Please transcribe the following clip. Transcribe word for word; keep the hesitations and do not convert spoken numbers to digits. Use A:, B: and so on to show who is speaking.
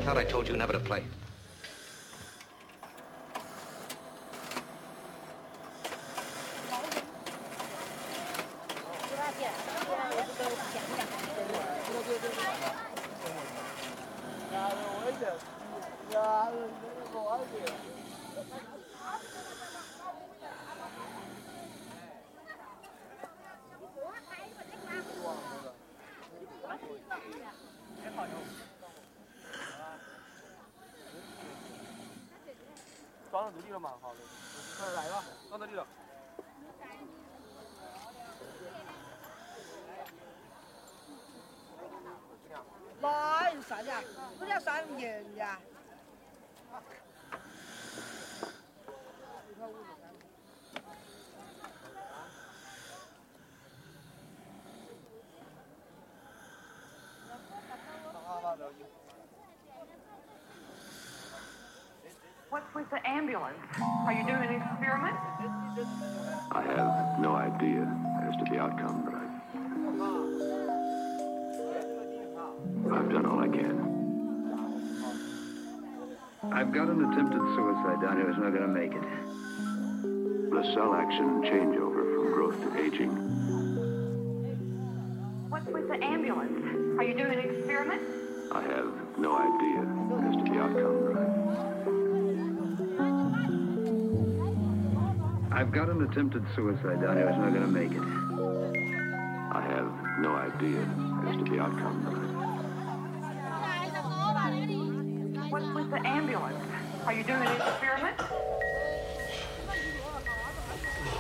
A: thought I told you never to play.
B: What's with the ambulance? Are you doing an experiment?
C: I have no idea as to the outcome, but I... I've done all I can.
D: I've got an attempted suicide down here who's not going to make it.
C: The cell action changeover from growth to aging.
B: What's with the ambulance? Are you doing an experiment?
C: I have no idea as to the outcome, but I...
D: I've got an attempted suicide down here who's not going to make it.
C: I have no idea as to the outcome, but I...
B: What's with the ambulance? Are you doing an experiment?